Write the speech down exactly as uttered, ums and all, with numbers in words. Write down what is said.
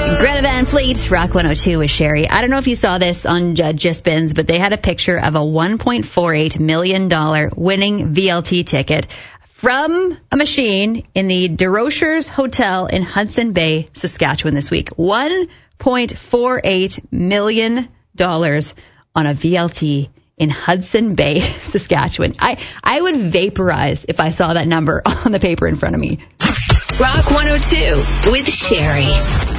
Greta Van Fleet, Rock one oh two with Sherry. I don't know if you saw this on uh, JustBins, but they had a picture of a one point four eight million dollars winning V L T ticket from a machine in the DeRochers Hotel in Hudson Bay, Saskatchewan this week. one point four eight million dollars on a V L T in Hudson Bay, Saskatchewan. I, I would vaporize if I saw that number on the paper in front of me. Rock one oh two with Sherry.